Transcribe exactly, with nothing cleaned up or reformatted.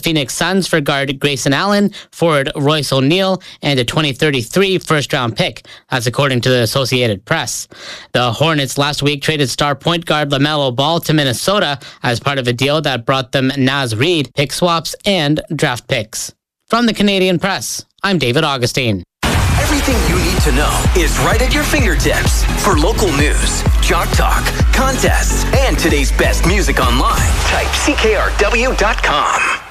Phoenix Suns for guard Grayson Allen, forward Royce O'Neal, and a twenty thirty-three first-round pick. That's according to the Associated Press. The Hornets last week traded star point guard LaMelo Ball to Minnesota as part of a deal that brought them Naz Reid, pick swaps, and draft picks. From the Canadian Press, I'm David Augustine. Everything you need to know is right at your fingertips. For local news, Jock Talk, contests, and today's best music online, type C K R W dot com.